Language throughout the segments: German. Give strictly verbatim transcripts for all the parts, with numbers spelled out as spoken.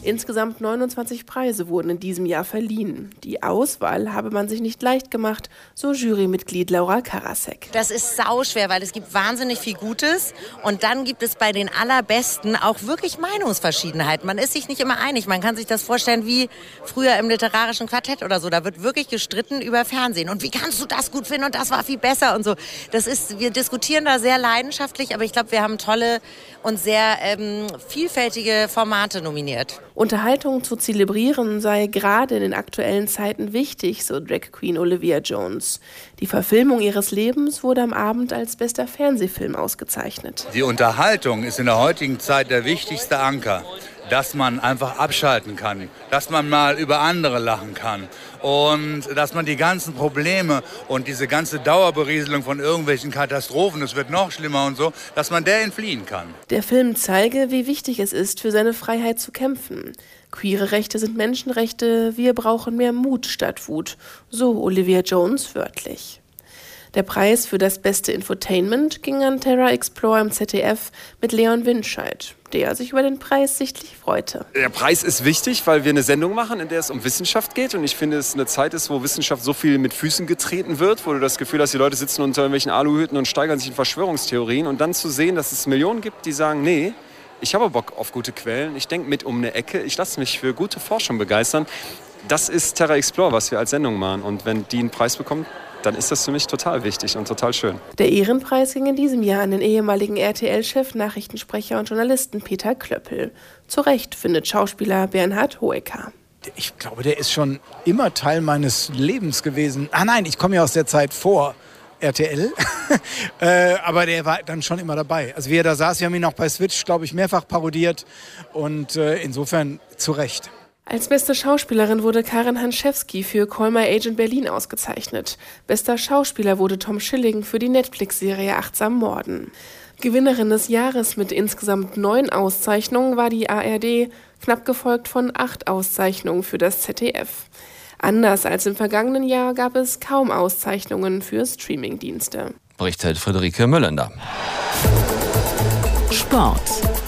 Insgesamt neunundzwanzig Preise wurden in diesem Jahr verliehen. Die Auswahl habe man sich nicht leicht gemacht, so Jurymitglied Laura Karasek. Das ist sauschwer, weil es gibt wahnsinnig viel Gutes und dann gibt es bei den Allerbesten auch wirklich Meinungsverschiedenheiten. Man ist sich nicht immer einig. Man kann sich das vorstellen wie früher im literarischen Quartett oder so. Da wird wirklich gestritten über Fernsehen. Und wie kannst du das gut finden und das war viel besser und so. Das ist, wir diskutieren da sehr leidenschaftlich, aber ich glaube, wir haben tolle und sehr ähm, vielfältige Formate nominiert. Unterhaltung zu zelebrieren sei gerade in den aktuellen Zeiten wichtig, so Drag Queen Olivia Jones. Die Verfilmung ihres Lebens wurde am Abend als bester Fernsehfilm ausgezeichnet. Die Unterhaltung ist in der heutigen Zeit der wichtigste Anker, dass man einfach abschalten kann, dass man mal über andere lachen kann und dass man die ganzen Probleme und diese ganze Dauerberieselung von irgendwelchen Katastrophen, es wird noch schlimmer und so, dass man der entfliehen kann. Der Film zeige, wie wichtig es ist, für seine Freiheit zu kämpfen. Queere Rechte sind Menschenrechte, wir brauchen mehr Mut statt Wut, so Olivia Jones wörtlich. Der Preis für das beste Infotainment ging an Terra Explore im Z D F mit Leon Winscheid, der sich über den Preis sichtlich freute. Der Preis ist wichtig, weil wir eine Sendung machen, in der es um Wissenschaft geht. Und ich finde, es eine Zeit ist, wo Wissenschaft so viel mit Füßen getreten wird, wo du das Gefühl hast, die Leute sitzen unter irgendwelchen Aluhüten und steigern sich in Verschwörungstheorien. Und dann zu sehen, dass es Millionen gibt, die sagen, nee, ich habe Bock auf gute Quellen, ich denke mit um eine Ecke, ich lasse mich für gute Forschung begeistern. Das ist Terra Explore, was wir als Sendung machen. Und wenn die einen Preis bekommt, dann ist das für mich total wichtig und total schön. Der Ehrenpreis ging in diesem Jahr an den ehemaligen R T L-Chef, Nachrichtensprecher und Journalisten Peter Klöppel. Zu Recht findet Schauspieler Bernhard Hoeker. Ich glaube, der ist schon immer Teil meines Lebens gewesen. Ah nein, ich komme ja aus der Zeit vor R T L, äh, aber der war dann schon immer dabei. Also wie er da saß, wir haben ihn auch bei Switch, glaube ich, mehrfach parodiert und äh, insofern zu Recht. Als beste Schauspielerin wurde Karin Hanschewski für Call My Agent Berlin ausgezeichnet. Bester Schauspieler wurde Tom Schilling für die Netflix-Serie Achtsam Morden. Gewinnerin des Jahres mit insgesamt neun Auszeichnungen war die A R D, knapp gefolgt von acht Auszeichnungen für das Z D F. Anders als im vergangenen Jahr gab es kaum Auszeichnungen für Streamingdienste. Berichtet Friederike Müllender. Sport.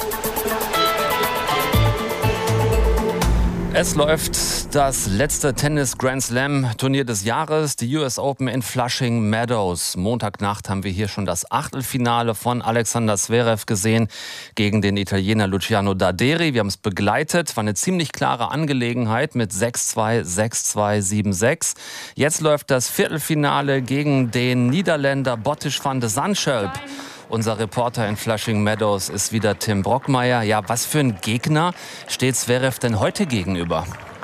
Es läuft das letzte Tennis-Grand-Slam-Turnier des Jahres, die U S Open in Flushing Meadows. Montagnacht haben wir hier schon das Achtelfinale von Alexander Zverev gesehen gegen den Italiener Luciano Darderi. Wir haben es begleitet, war eine ziemlich klare Angelegenheit mit sechs zwei, sechs zwei, sieben sechs. Jetzt läuft das Viertelfinale gegen den Niederländer Botic van de Zandschulp. Unser Reporter in Flushing Meadows ist wieder Tim Brockmeier. Ja, was für ein Gegner steht Zverev denn heute gegenüber?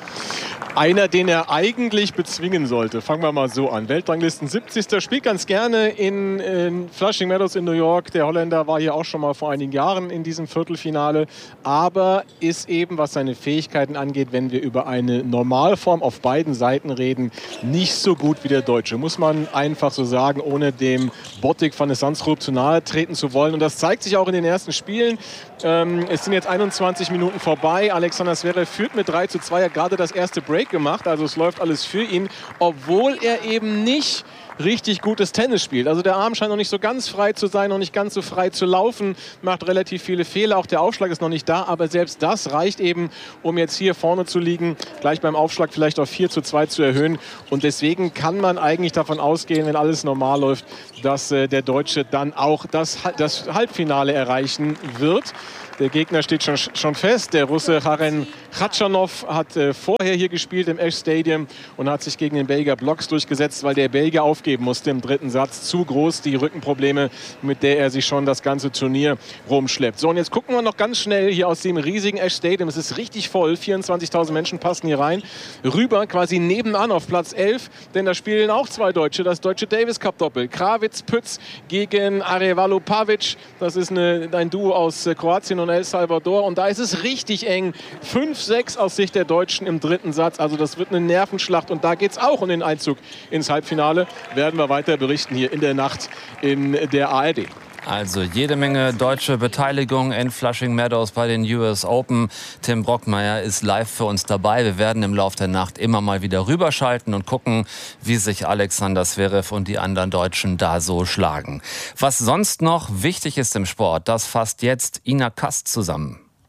Einer, den er eigentlich bezwingen sollte. Fangen wir mal so an. Weltranglisten siebzigster Spielt ganz gerne in, in Flushing Meadows in New York. Der Holländer war hier auch schon mal vor einigen Jahren in diesem Viertelfinale. Aber ist eben, was seine Fähigkeiten angeht, wenn wir über eine Normalform auf beiden Seiten reden, nicht so gut wie der Deutsche. Muss man einfach so sagen, ohne dem Botic van de Zandschulp zu nahe treten zu wollen. Und das zeigt sich auch in den ersten Spielen. Ähm, es sind jetzt einundzwanzig Minuten vorbei. Alexander Zverev führt mit drei zu zwei. Er hat gerade das erste Break gemacht, also es läuft alles für ihn, obwohl er eben nicht richtig gutes Tennis spielt. Also der Arm scheint noch nicht so ganz frei zu sein, noch nicht ganz so frei zu laufen, macht relativ viele Fehler, auch der Aufschlag ist noch nicht da, aber selbst das reicht eben, um jetzt hier vorne zu liegen, gleich beim Aufschlag vielleicht auf vier zu zwei zu erhöhen und deswegen kann man eigentlich davon ausgehen, wenn alles normal läuft, dass äh, der Deutsche dann auch das, das Halbfinale erreichen wird. Der Gegner steht schon, schon fest. Der Russe Karen Khachanov hat äh, vorher hier gespielt im Ash Stadium und hat sich gegen den Belgier Blocks durchgesetzt, weil der Belgier aufgeben musste im dritten Satz. Zu groß die Rückenprobleme, mit der er sich schon das ganze Turnier rumschleppt. So, und jetzt gucken wir noch ganz schnell hier aus dem riesigen Ash Stadium. Es ist richtig voll. vierundzwanzigtausend Menschen passen hier rein. Rüber quasi nebenan auf Platz elf, denn da spielen auch zwei Deutsche. Das deutsche Davis Cup Doppel. Krawitz-Pütz gegen Arevalo Pavic. Das ist eine, ein Duo aus äh, Kroatien und El Salvador. Und da ist es richtig eng. fünf sechs aus Sicht der Deutschen im dritten Satz. Also das wird eine Nervenschlacht. Und da geht es auch um den Einzug ins Halbfinale. Werden wir weiter berichten hier in der Nacht in der A R D. Also jede Menge deutsche Beteiligung in Flushing Meadows bei den U S Open. Tim Brockmeier ist live für uns dabei. Wir werden im Laufe der Nacht immer mal wieder rüberschalten und gucken, wie sich Alexander Zverev und die anderen Deutschen da so schlagen. Was sonst noch wichtig ist im Sport, das fasst jetzt Ina Kast zusammen.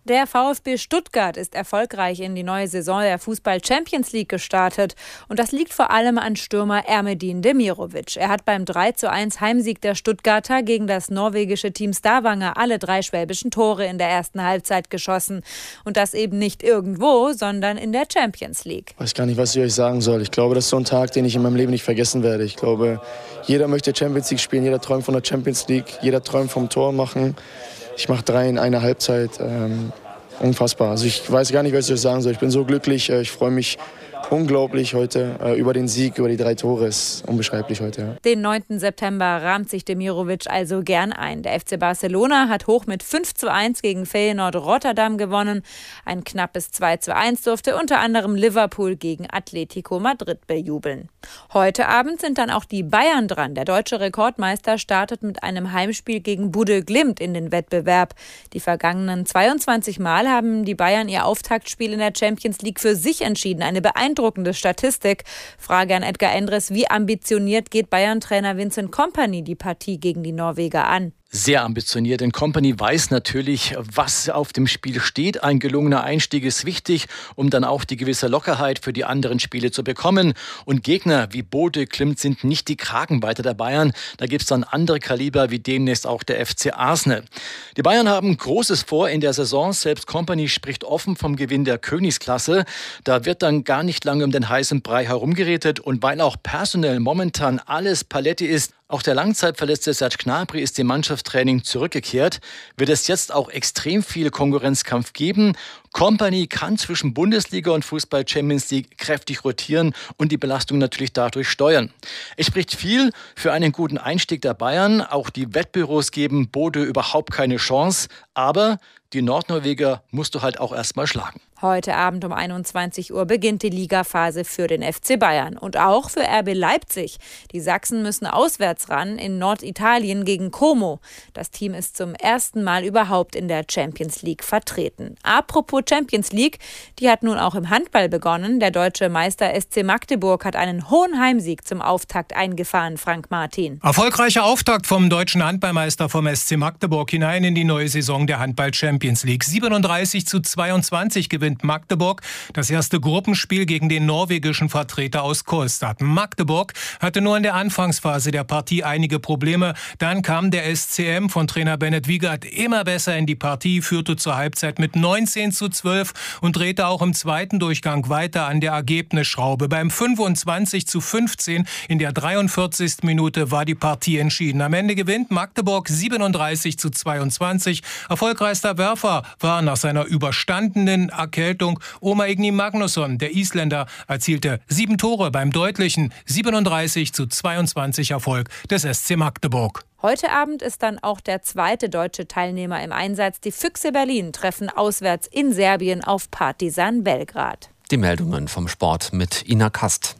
Der VfB Stuttgart ist erfolgreich in die neue Saison der Fußball-Champions League gestartet. Und das liegt vor allem an Stürmer Ermedin Demirovic. Er hat beim drei zu eins Heimsieg der Stuttgarter gegen das norwegische Team Stavanger alle drei schwäbischen Tore in der ersten Halbzeit geschossen. Und das eben nicht irgendwo, sondern in der Champions League. Ich weiß gar nicht, was ich euch sagen soll. Ich glaube, das ist so ein Tag, den ich in meinem Leben nicht vergessen werde. Ich glaube, jeder möchte Champions League spielen, jeder träumt von der Champions League, jeder träumt vom Tor machen. Ich mache drei in einer Halbzeit. Ähm, unfassbar. Also ich weiß gar nicht, was ich euch sagen soll. Ich bin so glücklich. Ich freue mich unglaublich heute äh, über den Sieg, über die drei Tore. Ist unbeschreiblich heute. Ja. Den neunten September rahmt sich Demirovic also gern ein. Der F C Barcelona hat hoch mit fünf zu eins gegen Feyenoord Rotterdam gewonnen. Ein knappes zwei zu eins durfte unter anderem Liverpool gegen Atletico Madrid bejubeln. Heute Abend sind dann auch die Bayern dran. Der deutsche Rekordmeister startet mit einem Heimspiel gegen Budde Glimt in den Wettbewerb. Die vergangenen zweiundzwanzig Mal haben die Bayern ihr Auftaktspiel in der Champions League für sich entschieden. Eine beeindruckende Statistik. Frage an Edgar Endres, wie ambitioniert geht Bayern-Trainer Vincent Kompany die Partie gegen die Norweger an? Sehr ambitioniert, denn Kompany weiß natürlich, was auf dem Spiel steht. Ein gelungener Einstieg ist wichtig, um dann auch die gewisse Lockerheit für die anderen Spiele zu bekommen. Und Gegner wie Bodø Glimt sind nicht die Kragenweite der Bayern. Da gibt es dann andere Kaliber, wie demnächst auch der F C Arsenal. Die Bayern haben Großes vor in der Saison. Selbst Kompany spricht offen vom Gewinn der Königsklasse. Da wird dann gar nicht lange um den heißen Brei herumgeredet. Und weil auch personell momentan alles Paletti ist, auch der Langzeitverletzte Serge Gnabry ist im Mannschaftstraining zurückgekehrt, wird es jetzt auch extrem viel Konkurrenzkampf geben. Kompany kann zwischen Bundesliga und Fußball Champions League kräftig rotieren und die Belastung natürlich dadurch steuern. Es spricht viel für einen guten Einstieg der Bayern. Auch die Wettbüros geben Bodø überhaupt keine Chance. Aber die Nordnorweger musst du halt auch erstmal schlagen. Heute Abend um einundzwanzig Uhr beginnt die Ligaphase für den F C Bayern und auch für R B Leipzig. Die Sachsen müssen auswärts ran in Norditalien gegen Como. Das Team ist zum ersten Mal überhaupt in der Champions League vertreten. Apropos Champions League, die hat nun auch im Handball begonnen. Der deutsche Meister S C Magdeburg hat einen hohen Heimsieg zum Auftakt eingefahren, Frank Martin. Erfolgreicher Auftakt vom deutschen Handballmeister vom S C Magdeburg hinein in die neue Saison der Handball-Champions League. siebenunddreißig zu zweiundzwanzig gewinnt Magdeburg das erste Gruppenspiel gegen den norwegischen Vertreter aus Kolstad. Magdeburg hatte nur in der Anfangsphase der Partie einige Probleme. Dann kam der S C M von Trainer Bennett Wiegert immer besser in die Partie, führte zur Halbzeit mit neunzehn zu zwölf und drehte auch im zweiten Durchgang weiter an der Ergebnisschraube. Beim fünfundzwanzig zu fünfzehn in der dreiundvierzigsten Minute war die Partie entschieden. Am Ende gewinnt Magdeburg siebenunddreißig zu zweiundzwanzig. Erfolgreichster Werfer war nach seiner überstandenen Erkältung Oma Igni Magnusson. Der Isländer erzielte sieben Tore beim deutlichen siebenunddreißig zu zweiundzwanzig Erfolg des S C Magdeburg. Heute Abend ist dann auch der zweite deutsche Teilnehmer im Einsatz. Die Füchse Berlin treffen auswärts in Serbien auf Partizan Belgrad. Die Meldungen vom Sport mit Ina Kast.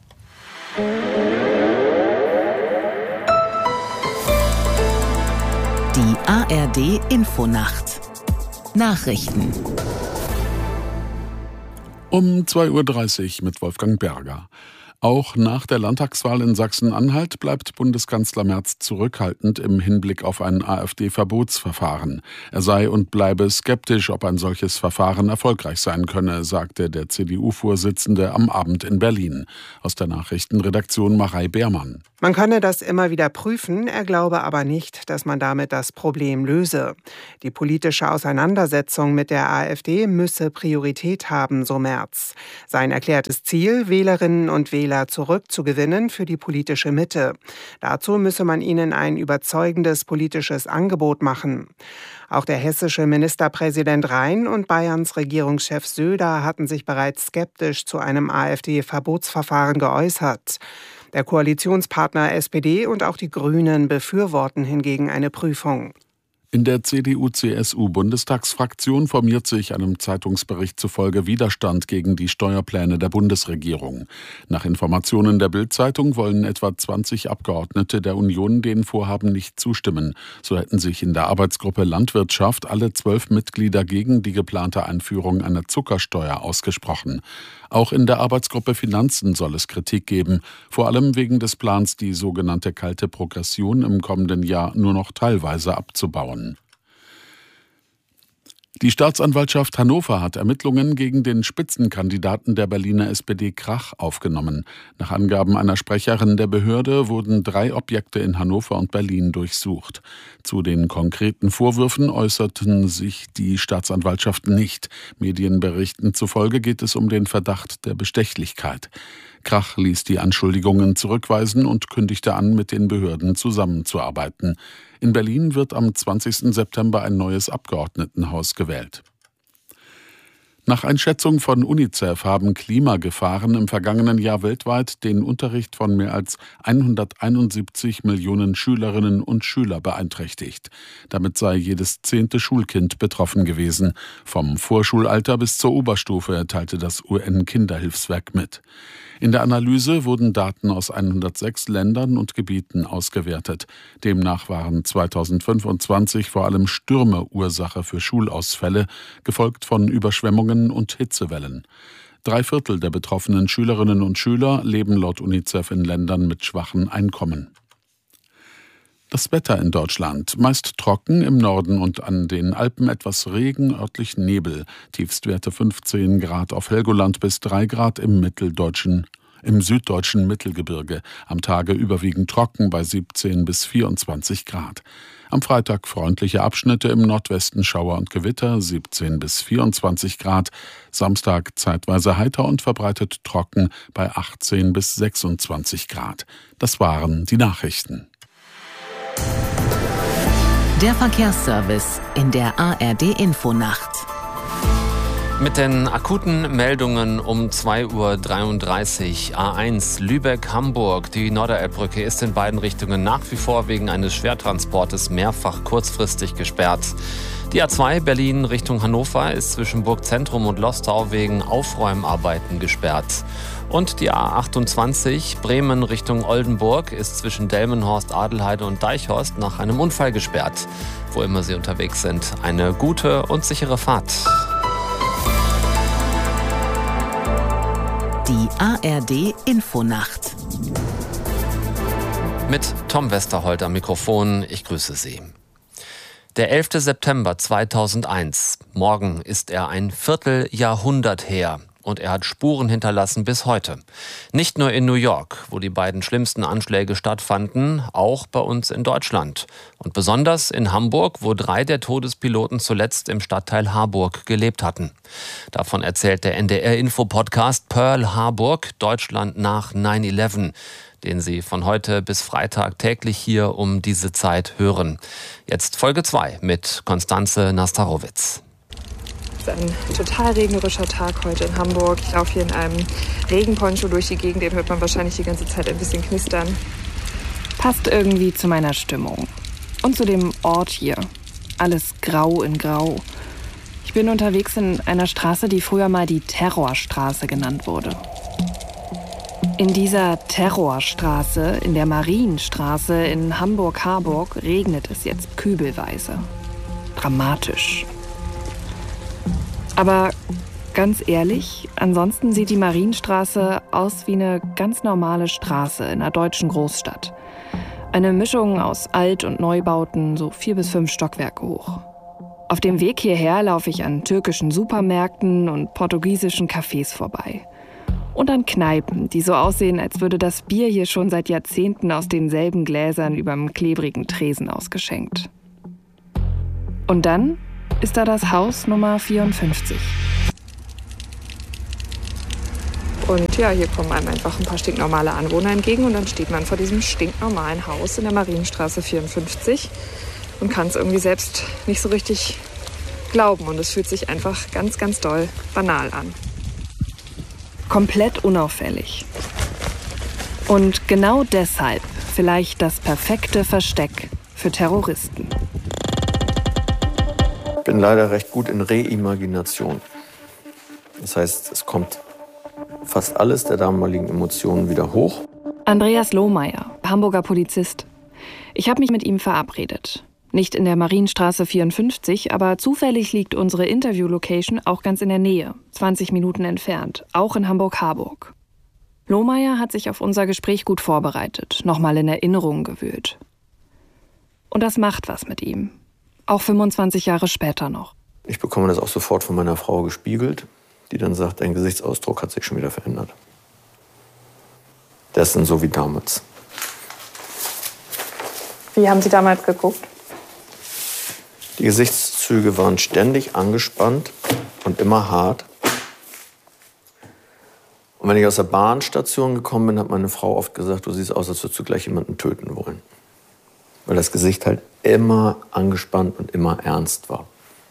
Die A R D Infonacht. Nachrichten. Um zwei Uhr dreißig mit Wolfgang Berger. Auch nach der Landtagswahl in Sachsen-Anhalt bleibt Bundeskanzler Merz zurückhaltend im Hinblick auf ein AfD-Verbotsverfahren. Er sei und bleibe skeptisch, ob ein solches Verfahren erfolgreich sein könne, sagte der C D U-Vorsitzende am Abend in Berlin. Aus der Nachrichtenredaktion Marei Beermann. Man könne das immer wieder prüfen, er glaube aber nicht, dass man damit das Problem löse. Die politische Auseinandersetzung mit der AfD müsse Priorität haben, so Merz. Sein erklärtes Ziel, Wählerinnen und Wähler zurückzugewinnen für die politische Mitte. Dazu müsse man ihnen ein überzeugendes politisches Angebot machen. Auch der hessische Ministerpräsident Rhein und Bayerns Regierungschef Söder hatten sich bereits skeptisch zu einem AfD-Verbotsverfahren geäußert. Der Koalitionspartner S P D und auch die Grünen befürworten hingegen eine Prüfung. In der C D U-C S U-Bundestagsfraktion formiert sich einem Zeitungsbericht zufolge Widerstand gegen die Steuerpläne der Bundesregierung. Nach Informationen der Bild-Zeitung wollen etwa zwanzig Abgeordnete der Union den Vorhaben nicht zustimmen. So hätten sich in der Arbeitsgruppe Landwirtschaft alle zwölf Mitglieder gegen die geplante Einführung einer Zuckersteuer ausgesprochen. Auch in der Arbeitsgruppe Finanzen soll es Kritik geben, vor allem wegen des Plans, die sogenannte kalte Progression im kommenden Jahr nur noch teilweise abzubauen. Die Staatsanwaltschaft Hannover hat Ermittlungen gegen den Spitzenkandidaten der Berliner S P D Krach aufgenommen. Nach Angaben einer Sprecherin der Behörde wurden drei Objekte in Hannover und Berlin durchsucht. Zu den konkreten Vorwürfen äußerten sich die Staatsanwaltschaft nicht. Medienberichten zufolge geht es um den Verdacht der Bestechlichkeit. Krach ließ die Anschuldigungen zurückweisen und kündigte an, mit den Behörden zusammenzuarbeiten. In Berlin wird am zwanzigsten September ein neues Abgeordnetenhaus gewählt. Nach Einschätzung von UNICEF haben Klimagefahren im vergangenen Jahr weltweit den Unterricht von mehr als hunderteinundsiebzig Millionen Schülerinnen und Schüler beeinträchtigt. Damit sei jedes zehnte Schulkind betroffen gewesen. Vom Vorschulalter bis zur Oberstufe, teilte das U N-Kinderhilfswerk mit. In der Analyse wurden Daten aus hundertsechs Ländern und Gebieten ausgewertet. Demnach waren zweitausendfünfundzwanzig vor allem Stürme Ursache für Schulausfälle, gefolgt von Überschwemmungen und Hitzewellen. Drei Viertel der betroffenen Schülerinnen und Schüler leben laut UNICEF in Ländern mit schwachen Einkommen. Das Wetter in Deutschland: meist trocken, im Norden und an den Alpen etwas Regen, örtlich Nebel. Tiefstwerte fünfzehn Grad auf Helgoland bis drei Grad im mitteldeutschen, im süddeutschen Mittelgebirge. Am Tage überwiegend trocken bei siebzehn bis vierundzwanzig Grad. Am Freitag freundliche Abschnitte, im Nordwesten Schauer und Gewitter, siebzehn bis vierundzwanzig Grad. Samstag zeitweise heiter und verbreitet trocken bei achtzehn bis sechsundzwanzig Grad. Das waren die Nachrichten. Der Verkehrsservice in der A R D-Infonacht. Mit den akuten Meldungen um zwei Uhr dreiunddreißig. A eins Lübeck-Hamburg. Die Norderelbbrücke ist in beiden Richtungen nach wie vor wegen eines Schwertransportes mehrfach kurzfristig gesperrt. Die A zwei Berlin Richtung Hannover ist zwischen Burgzentrum und Lostau wegen Aufräumarbeiten gesperrt. Und die A achtundzwanzig Bremen Richtung Oldenburg ist zwischen Delmenhorst, Adelheide und Deichhorst nach einem Unfall gesperrt. Wo immer Sie unterwegs sind, eine gute und sichere Fahrt. Die A R D-Infonacht. Mit Tom Westerholt am Mikrofon. Ich grüße Sie. Der elfte September zweitausendeins. Morgen ist er ein Vierteljahrhundert her. Und er hat Spuren hinterlassen bis heute. Nicht nur in New York, wo die beiden schlimmsten Anschläge stattfanden, auch bei uns in Deutschland. Und besonders in Hamburg, wo drei der Todespiloten zuletzt im Stadtteil Harburg gelebt hatten. Davon erzählt der N D R-Info-Podcast Pearl Harburg, Deutschland nach neun elf, den Sie von heute bis Freitag täglich hier um diese Zeit hören. Jetzt Folge zwei mit Konstanze Nastarowitz. Es ist ein total regnerischer Tag heute in Hamburg. Ich laufe hier in einem Regenponcho durch die Gegend, den hört man wahrscheinlich die ganze Zeit ein bisschen knistern. Passt irgendwie zu meiner Stimmung. Und zu dem Ort hier. Alles grau in grau. Ich bin unterwegs in einer Straße, die früher mal die Terrorstraße genannt wurde. In dieser Terrorstraße, in der Marienstraße in Hamburg-Harburg, regnet es jetzt kübelweise. Dramatisch. Aber ganz ehrlich, ansonsten sieht die Marienstraße aus wie eine ganz normale Straße in einer deutschen Großstadt. Eine Mischung aus Alt- und Neubauten, so vier bis fünf Stockwerke hoch. Auf dem Weg hierher laufe ich an türkischen Supermärkten und portugiesischen Cafés vorbei. Und an Kneipen, die so aussehen, als würde das Bier hier schon seit Jahrzehnten aus denselben Gläsern überm klebrigen Tresen ausgeschenkt. Und dann ist da das Haus Nummer vierundfünfzig. Und ja, hier kommen einem einfach ein paar stinknormale Anwohner entgegen und dann steht man vor diesem stinknormalen Haus in der Marienstraße vierundfünfzig und kann es irgendwie selbst nicht so richtig glauben und es fühlt sich einfach ganz, ganz doll banal an. Komplett unauffällig. Und genau deshalb vielleicht das perfekte Versteck für Terroristen. Ich bin leider recht gut in Reimagination. Das heißt, es kommt fast alles der damaligen Emotionen wieder hoch. Andreas Lohmeier, Hamburger Polizist. Ich habe mich mit ihm verabredet. Nicht in der Marienstraße vierundfünfzig, aber zufällig liegt unsere Interview-Location auch ganz in der Nähe, zwanzig Minuten entfernt, auch in Hamburg-Harburg. Lohmeier hat sich auf unser Gespräch gut vorbereitet, nochmal in Erinnerungen gewühlt. Und das macht was mit ihm. Auch fünfundzwanzig Jahre später noch. Ich bekomme das auch sofort von meiner Frau gespiegelt, die dann sagt, dein Gesichtsausdruck hat sich schon wieder verändert. Der ist dann so wie damals. Wie haben Sie damals geguckt? Die Gesichtszüge waren ständig angespannt und immer hart. Und wenn ich aus der Bahnstation gekommen bin, hat meine Frau oft gesagt, du siehst aus, als würdest du gleich jemanden töten wollen. Weil das Gesicht halt immer angespannt und immer ernst war.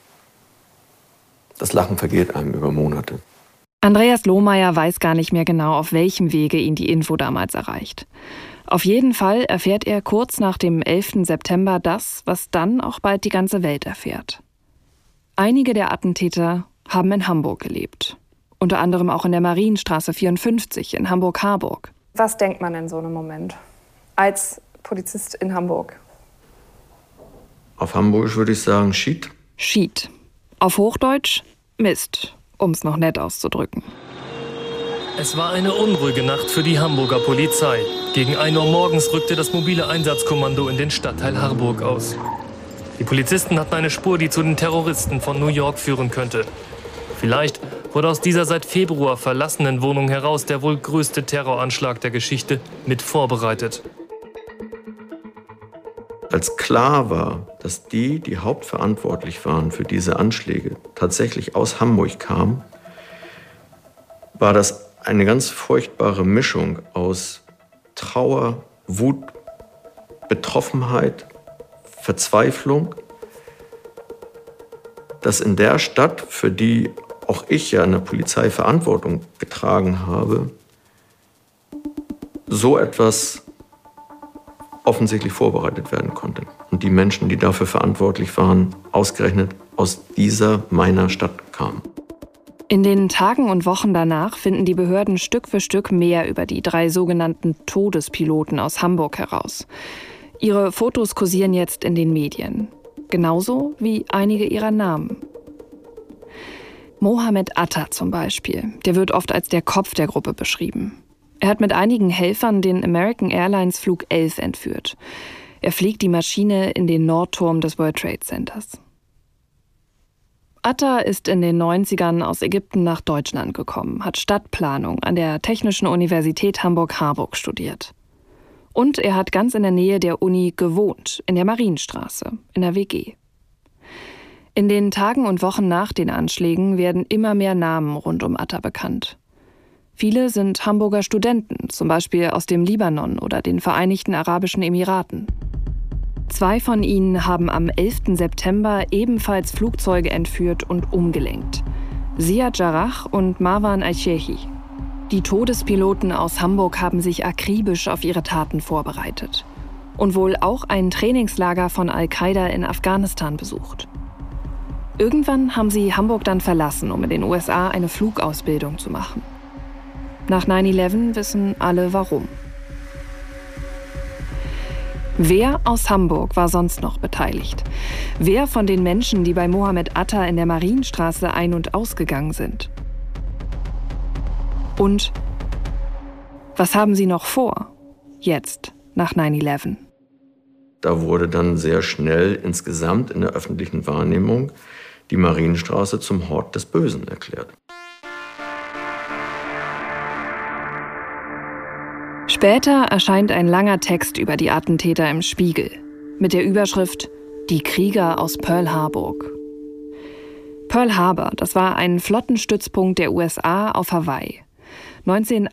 Das Lachen vergeht einem über Monate. Andreas Lohmeier weiß gar nicht mehr genau, auf welchem Wege ihn die Info damals erreicht. Auf jeden Fall erfährt er kurz nach dem elften September das, was dann auch bald die ganze Welt erfährt. Einige der Attentäter haben in Hamburg gelebt. Unter anderem auch in der Marienstraße vierundfünfzig in Hamburg-Harburg. Was denkt man in so einem Moment als Polizist in Hamburg? Auf Hamburgisch würde ich sagen Schied. Schied. Auf Hochdeutsch Mist, um es noch nett auszudrücken. Es war eine unruhige Nacht für die Hamburger Polizei. Gegen ein Uhr morgens rückte das mobile Einsatzkommando in den Stadtteil Harburg aus. Die Polizisten hatten eine Spur, die zu den Terroristen von New York führen könnte. Vielleicht wurde aus dieser seit Februar verlassenen Wohnung heraus der wohl größte Terroranschlag der Geschichte mit vorbereitet. Als klar war, dass die, die hauptverantwortlich waren für diese Anschläge, tatsächlich aus Hamburg kamen, war das eine ganz furchtbare Mischung aus Trauer, Wut, Betroffenheit, Verzweiflung, dass in der Stadt, für die auch ich ja in der Polizei Verantwortung getragen habe, so etwas offensichtlich vorbereitet werden konnte. Und die Menschen, die dafür verantwortlich waren, ausgerechnet aus dieser meiner Stadt kamen. In den Tagen und Wochen danach finden die Behörden Stück für Stück mehr über die drei sogenannten Todespiloten aus Hamburg heraus. Ihre Fotos kursieren jetzt in den Medien. Genauso wie einige ihrer Namen. Mohammed Atta zum Beispiel, der wird oft als der Kopf der Gruppe beschrieben. Er hat mit einigen Helfern den American Airlines Flug elf entführt. Er fliegt die Maschine in den Nordturm des World Trade Centers. Atta ist in den neunzigern aus Ägypten nach Deutschland gekommen, hat Stadtplanung an der Technischen Universität Hamburg-Harburg studiert. Und er hat ganz in der Nähe der Uni gewohnt, in der Marienstraße, in der W G. In den Tagen und Wochen nach den Anschlägen werden immer mehr Namen rund um Atta bekannt. Viele sind Hamburger Studenten, zum Beispiel aus dem Libanon oder den Vereinigten Arabischen Emiraten. Zwei von ihnen haben am elften September ebenfalls Flugzeuge entführt und umgelenkt. Ziad Jarrah und Marwan Al-Shehi. Die Todespiloten aus Hamburg haben sich akribisch auf ihre Taten vorbereitet. Und wohl auch ein Trainingslager von Al-Qaida in Afghanistan besucht. Irgendwann haben sie Hamburg dann verlassen, um in den U S A eine Flugausbildung zu machen. Nach neun elf wissen alle warum. Wer aus Hamburg war sonst noch beteiligt? Wer von den Menschen, die bei Mohammed Atta in der Marienstraße ein- und ausgegangen sind? Und was haben sie noch vor, jetzt, nach neun elf? Da wurde dann sehr schnell insgesamt in der öffentlichen Wahrnehmung die Marienstraße zum Hort des Bösen erklärt. Später erscheint ein langer Text über die Attentäter im Spiegel mit der Überschrift »Die Krieger aus Pearl Harbor«. Pearl Harbor, das war ein Flottenstützpunkt der U S A auf Hawaii.